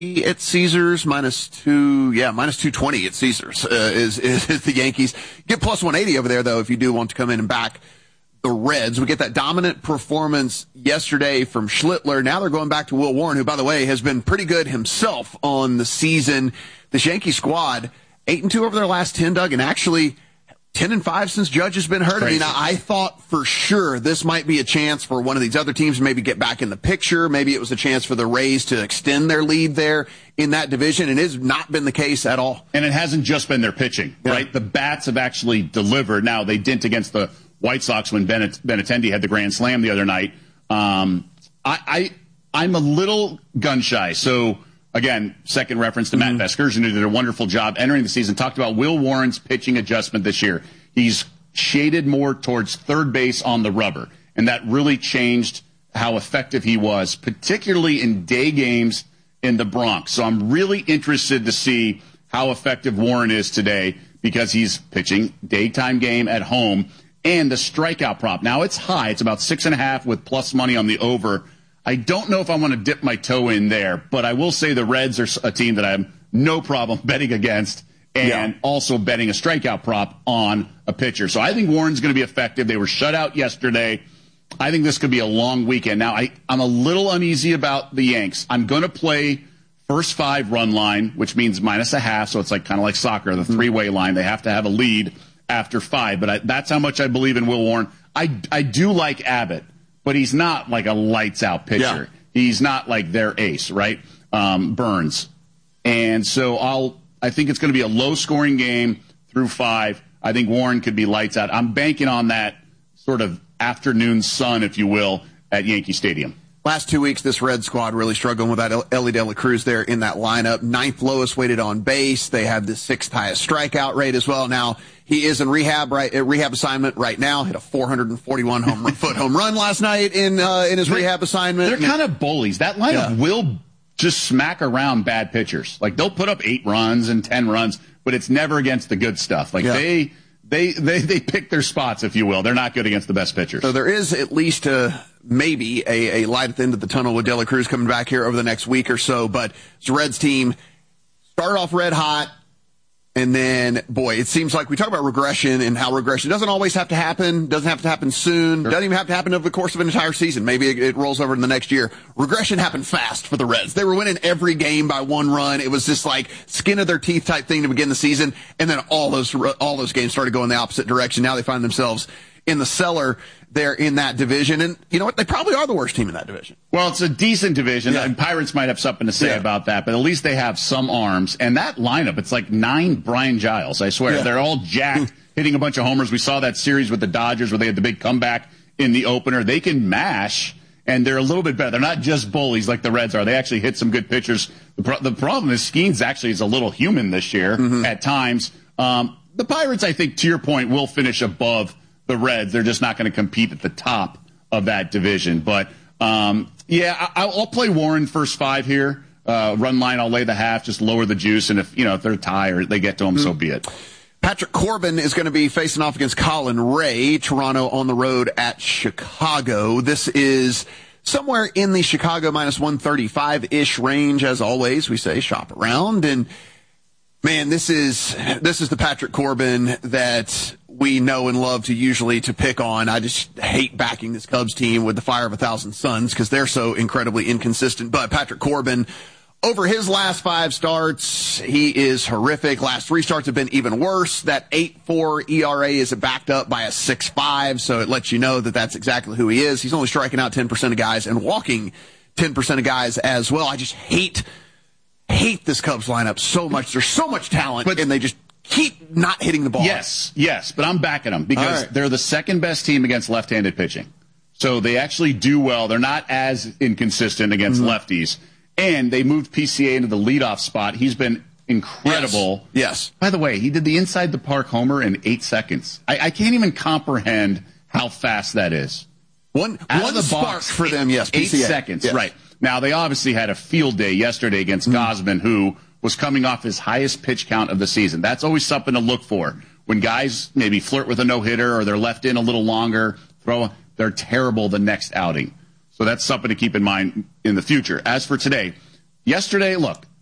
at Caesars, -2, minus 220 at Caesars is the Yankees. Get plus 180 over there, though, if you do want to come in and back the Reds. We get that dominant performance yesterday from Schlittler. Now they're going back to Will Warren, who, by the way, has been pretty good himself on the season. This Yankee squad, 8-2 over their last 10, Doug, and actually 10-5 since Judge has been hurt. Crazy. I mean, I thought for sure this might be a chance for one of these other teams to maybe get back in the picture. Maybe it was a chance for the Rays to extend their lead there in that division, and it has not been the case at all. And it hasn't just been their pitching, right? The bats have actually delivered. Now, they didn't against the White Sox when Benintendi had the grand slam the other night. I'm a little gun-shy, so again, second reference to Matt Vasgersian, who did a wonderful job entering the season, talked about Will Warren's pitching adjustment this year. He's shaded more towards third base on the rubber, and that really changed how effective he was, particularly in day games in the Bronx. So I'm really interested to see how effective Warren is today because he's pitching daytime game at home, and the strikeout prop. Now, it's high. It's about 6.5 with plus money on the over. I don't know if I want to dip my toe in there, but I will say the Reds are a team that I have no problem betting against and also betting a strikeout prop on a pitcher. So I think Warren's going to be effective. They were shut out yesterday. I think this could be a long weekend. Now, I'm a little uneasy about the Yanks. I'm going to play first 5 run line, which means -0.5, so it's like kind of like soccer, the three-way line. They have to have a lead after 5, but that's how much I believe in Will Warren. I do like Abbott, but he's not like a lights-out pitcher. Yeah. He's not like their ace, right? Burns. And so I think it's going to be a low-scoring game through 5. I think Warren could be lights out. I'm banking on that sort of afternoon sun, if you will, at Yankee Stadium. Last 2 weeks, this Red squad really struggling with that Ellie De La Cruz there in that lineup. 9th lowest weighted on base. They have the 6th highest strikeout rate as well. Now, he is in rehab assignment right now. Hit a 441 foot home run last night in his rehab assignment. They're kind of bullies. That lineup will just smack around bad pitchers. Like, they'll put up 8 runs and 10 runs, but it's never against the good stuff. Like, they pick their spots, if you will. They're not good against the best pitchers. So there is at least maybe a light at the end of the tunnel with De La Cruz coming back here over the next week or so. But the Reds team started off red hot, and then, boy, it seems like we talk about regression and how regression doesn't always have to happen, doesn't have to happen soon, doesn't even have to happen over the course of an entire season. Maybe it rolls over in the next year. Regression happened fast for the Reds. They were winning every game by 1 run. It was just like skin of their teeth type thing to begin the season, and then all those games started going the opposite direction. Now they find themselves in the cellar there in that division. And you know what? They probably are the worst team in that division. Well, it's a decent division, and Pirates might have something to say about that, but at least they have some arms. And that lineup, it's like 9 Brian Giles, I swear. Yeah. They're all jacked, hitting a bunch of homers. We saw that series with the Dodgers where they had the big comeback in the opener. They can mash, and they're a little bit better. They're not just bullies like the Reds are. They actually hit some good pitchers. The problem is Skeens actually is a little human this year at times. The Pirates, I think, to your point, will finish above the Reds. They're just not going to compete at the top of that division. But, I'll play Warren first 5 here. Run line, I'll lay the half, just lower the juice. And if they're tied or they get to them, so be it. Patrick Corbin is going to be facing off against Colin Ray. Toronto on the road at Chicago. This is somewhere in the Chicago -135-ish range. As always, we say shop around. And, man, this is the Patrick Corbin that we know and love to pick on. I just hate backing this Cubs team with the fire of 1,000 suns because they're so incredibly inconsistent. But Patrick Corbin, over his last 5 starts, he is horrific. Last 3 starts have been even worse. That 8.4 ERA is backed up by a 6.5, so it lets you know that that's exactly who he is. He's only striking out 10% of guys and walking 10% of guys as well. I just hate this Cubs lineup so much. There's so much talent, and they just keep not hitting the ball. Yes, but I'm backing them because they're the second best team against left-handed pitching. So they actually do well. They're not as inconsistent against lefties. And they moved PCA into the leadoff spot. He's been incredible. Yes. By the way, he did the inside-the-park homer in 8 seconds. I can't even comprehend how fast that is. One spark for them, yes. 8 PCA. seconds, yes. Right. Now, they obviously had a field day yesterday against Gausman, who was coming off his highest pitch count of the season. That's always something to look for. When guys maybe flirt with a no-hitter or they're left in a little longer, they're terrible the next outing. So that's something to keep in mind in the future. As for today, Yesterday, look,